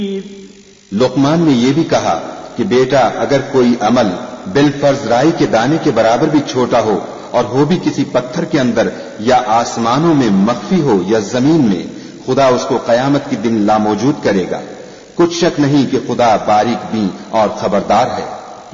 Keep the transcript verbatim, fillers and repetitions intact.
लुकमान ने यह भी कहा कि बेटा, अगर कोई अमल बिलफर्ज राई के दाने के बराबर भी छोटा हो और हो भी किसी पत्थर के अंदर या आसमानों में मख्फी हो या जमीन में, खुदा उसको कयामत के दिन लामौजूद करेगा। कुछ शक नहीं कि खुदा बारीक बीन और खबरदार है।